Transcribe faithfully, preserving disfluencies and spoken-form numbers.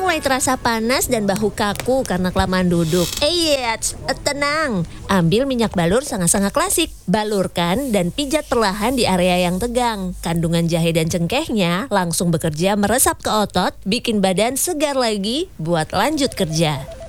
mulai terasa panas dan bahu kaku karena kelamaan duduk. Eh, iya, tenang. Ambil minyak balur sangat-sangat klasik. Balurkan dan pijat perlahan di area yang tegang. Kandungan jahe dan cengkehnya langsung bekerja meresap ke otot, bikin badan segar lagi buat lanjut kerja.